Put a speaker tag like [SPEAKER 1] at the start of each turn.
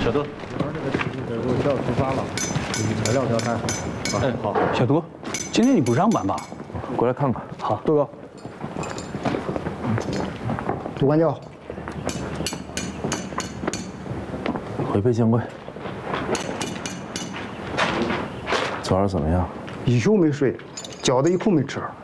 [SPEAKER 1] 小杜，
[SPEAKER 2] 这给我叫出发了，材料调开。哎，好。
[SPEAKER 3] 小杜，今天你不上班吧？
[SPEAKER 1] 过来看看。
[SPEAKER 3] 好，
[SPEAKER 2] 杜哥，杜官教。
[SPEAKER 1] 回备见贵。昨儿怎么样？
[SPEAKER 2] 一宿没睡，觉得一口没吃。